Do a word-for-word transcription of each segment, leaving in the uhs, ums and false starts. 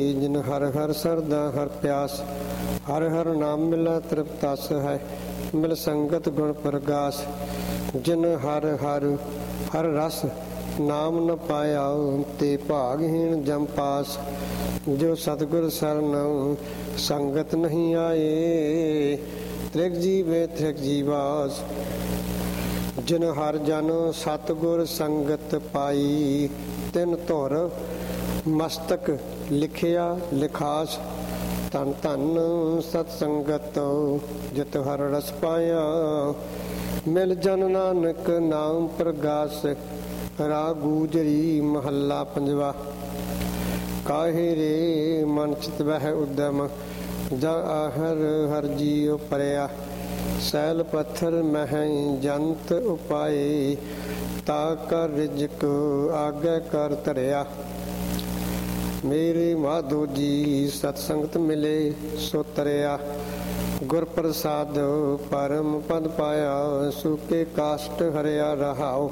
ਜਿਨ ਹਰ ਹਰ ਸਰਦਾ ਹਰ ਪਿਆਸ, ਹਰ ਹਰ ਨਾਮ ਮਿਲਾ ਤ੍ਰਿਪਤਸ ਹੈ। ਮਿਲ ਸੰਗਤ ਗੁਣ ਪ੍ਰਗਾਸ, ਜਿਨ ਹਰ ਹਰ ਹਰ ਰਸ ਨਾਮ ਨ ਪਾਇਆ, ਤੇ ਭਾਗਹੀਣ ਜਮ ਪਾਸ। ਜੋ ਸਤਿਗੁਰ ਸਰਣ ਸੰਗਤ ਨਹੀਂ ਆਏ, ਤ੍ਰਿਗ ਜੀਵੇ ਤ੍ਰਿਗ ਜੀਵਾਸ। ਜਿਨ ਹਰ ਜਨ ਸਤਿਗੁਰ ਸੰਗਤ ਪਾਈ, ਤਿਨ ਧੁਰ ਮਸਤਕ ਲਿਖਿਆ ਲਿਖਾਸ। ਧਨ ਧਨ ਸਤ ਸੰਗਤ ਜਿਤ ਹਰ ਰਸ ਪਾਇਆ, ਮਿਲ ਜਨ ਨਾਨਕ ਨਾਮ ਪ੍ਰਗਾਸ। ਰਾਗ ਗੂਜਰੀ ਮਹੱਲਾ ਪੰਜਵਾ। ਕਾਹੇ ਰੇ ਮਨ ਚਿਤ ਵਹਿ ਉਦਮ, ਜਾਂ ਆਹਰ ਹਰ ਜੀਉ ਪਰਿਆ। ਸੈਲ ਪੱਥਰ ਮਹਿ ਜੰਤ ਉਪਾਏ, ਤਾ ਕਰ ਰਿਜਕ ਆਗੇ ਕਰ ਧਰਿਆ। ਮੇਰੇ ਮਾਧੋ ਜੀ ਸਤ ਸੰਗਤ ਮਿਲੇ ਸੋ ਤਰਿਆ, ਗੁਰ ਪ੍ਰਸਾਦ ਪਰਮ ਪਦ ਪਾਇਆ। ਸੁਕੇ ਕਾਸ਼ਟ ਹਰਿਆ ਰਹਾਉ,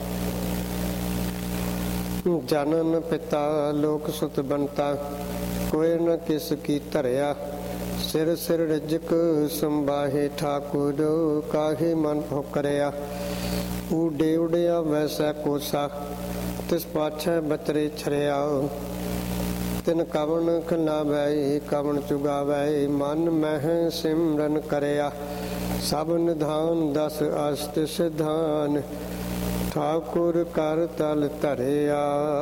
ਜਨਨ ਪਿਤਾ ਲੋਕ ਸੁਤ ਬੰਤਾ। ਕੋਈ ਨ ਕਿਸ ਕੀ ਧਰਿਆ, ਸਿਰ ਸਿਰ ਰਿਜਕ ਸੰਭਾਹੇ ਠਾਕੁਰ। ਕਾਹੇ ਮਨ ਭੁਕਰਿਆ, ਊਡੇ ਉਡਿਆ ਵੈਸੈ ਕੋਸਾ। ਤਿਸ ਪਾਛੈ ਬਚਰੇ ਛਰਿਆ, ਤਿਨ ਕਵਣ ਖਿਲਾਵੈ ਕਵਣ ਚੁਗਾਵੈ। ਮਨ ਮਹਿ ਸਿਮਰਨ ਕਰਿਆ, ਸਭ ਨਿਧਾਨ ਦਸ ਅਸ਼ਟ ਸਿਧਾਨ। ਠਾਕੁਰ ਕਰ ਤਲ ਧਰਿਆ,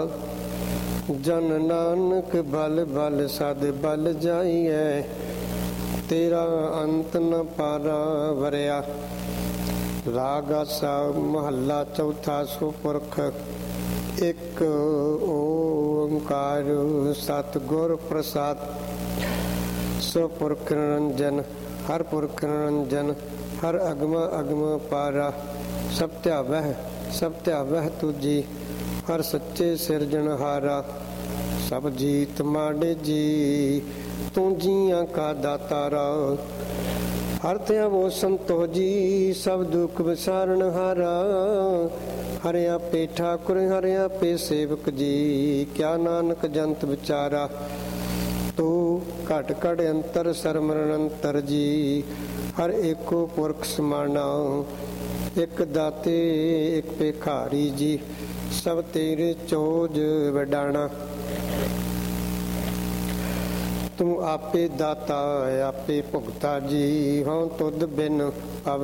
ਜਨ ਨਾਨਕ ਬਲ ਬਲ ਸਦ ਬਲ ਜਾਈਐ। ਤੇਰਾ ਅੰਤ ਨ ਪਾਰਾ ਵਰਿਆ। ਰਾਗ ਆਸਾ ਮਹੱਲਾ ਚੌਥਾ। ਸੋ ਪੁਰਖ ਇੱਕ ਓੰਕਾਰ ਸਤਿਗੁਰ ਪ੍ਰਸਾਦ। ਸੋ ਪੁਰਖ ਨਿਰੰਜਨ ਹਰ ਪੁਰਖ ਨਿਰੰਜਨ, ਹਰ ਅਗਮ ਅਗਮ ਪਾਰਾ। ਸਭ ਧਿਆਵਹਿ ਸਭ ਧਿਆਵਹਿ ਤੁਜੀ, ਹਰ ਸੱਚੇ ਸਿਰਜਣਹਾਰਾ। ਸਭ ਜੀਤ ਮਾੜੇ ਜੀ, ਤੂੰ ਜੀਆਂ ਕਾ ਦਾਤਾਰਾ। ਹਰ ਧਿਆਵੋ ਸੰਤੋ ਜੀ, ਸਭ ਦੁੱਖ ਵਿਸਾਰਨ ਹਾਰਾ। ਹਰਿ ਆਪੇ ਠਾਕੁਰ ਹਰਿ ਆਪੇ ਸੇਵਕ ਜੀ, ਕਿਆ ਨਾਨਕ ਜੰਤ ਵਿਚਾਰਾ। ਤੂੰ ਘਟ ਘਟ ਅੰਤਰ ਸਰਮਰਨ ਅੰਤਰ ਜੀ, ਹਰ ਏਕੋ ਪੁਰਖ ਸਮਾਨਾ। ਇੱਕ ਦਾਤੇ ਇੱਕ ਭਿਖਾਰੀ ਜੀ, ਸਭ ਤੇਰੇ ਚੋਜ ਵਡਾਣਾ। ਤੂੰ ਆਪੇ ਦਾਤਾ ਆਪੇ ਭੁਗਤਾ ਜੀ, ਹਉ ਤੁਧ ਬਿਨ